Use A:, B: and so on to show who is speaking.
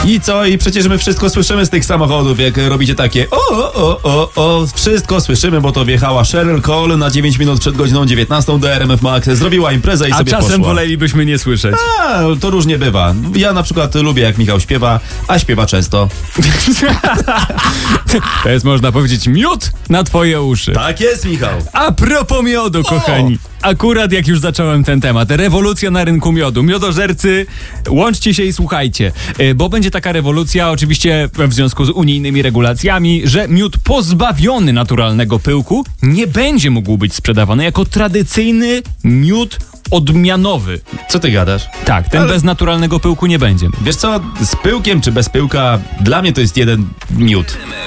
A: I co? I przecież my wszystko słyszymy z tych samochodów, jak robicie takie wszystko słyszymy, bo to wjechała Cheryl Cole na 9 minut przed godziną 19 do RMF Max, zrobiła imprezę i sobie poszła.
B: A czasem wolelibyśmy nie słyszeć.
A: To różnie bywa. Ja na przykład lubię, jak Michał śpiewa, a śpiewa często.
B: To jest, można powiedzieć, miód na twoje uszy.
A: Tak jest, Michał.
B: A propos miodu, kochani. Akurat jak już zacząłem ten temat, rewolucja na rynku miodu. Miodożercy, łączcie się i słuchajcie, bo będzie taka rewolucja, oczywiście w związku z unijnymi regulacjami, że miód pozbawiony naturalnego pyłku nie będzie mógł być sprzedawany jako tradycyjny miód odmianowy.
A: Co ty gadasz?
B: Tak, ten bez naturalnego pyłku nie będzie.
A: Wiesz co, z pyłkiem czy bez pyłka, dla mnie to jest jeden miód.